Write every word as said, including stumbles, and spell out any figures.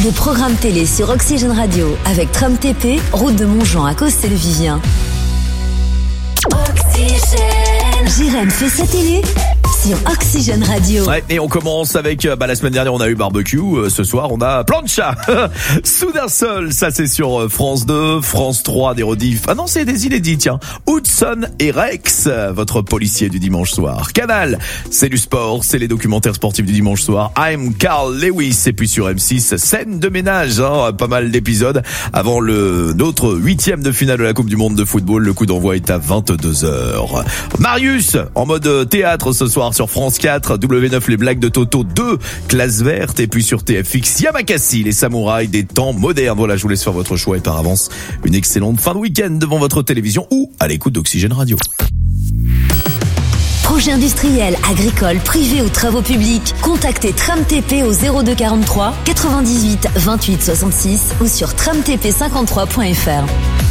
Les programmes télé sur Oxygène Radio avec Tram T P, route de Montjean à Coste-le-Vivien. Oxygène. Jérém fait sa télé sur Oxygène Radio. Ouais, et on commence avec, bah, la semaine dernière on a eu barbecue, euh, ce soir on a plancha. Soudain Seul, ça c'est sur France deux, France trois des rediffs. Ah non, c'est des inédits, tiens. Hudson et Rex, votre policier du dimanche soir. Canal, c'est du sport, c'est les documentaires sportifs du dimanche soir. I'm Carl Lewis, et puis sur M six, scène de ménage, hein, pas mal d'épisodes avant le notre huitième de finale de la Coupe du Monde de football. Le coup d'envoi est à vingt-deux heures. Marius, en mode théâtre ce soir sur France quatre, W neuf les blagues de Toto deux, classe verte, et puis sur T F X, Yamakasi, les samouraïs des temps modernes. Voilà, je vous laisse faire votre choix et par avance, une excellente fin de week-end devant votre télévision ou à l'écoute d'Oxygène Radio. Projet industriel, agricole, privé ou travaux publics, contactez Tram T P au zéro deux quarante-trois quatre-vingt-dix-huit vingt-huit soixante-six ou sur tram t p cinquante-trois point f r.